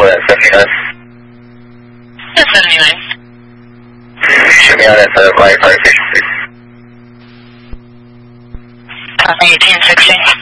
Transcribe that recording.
available at 79. At 79. Shoot me out at the fire station, please. Copy 1860.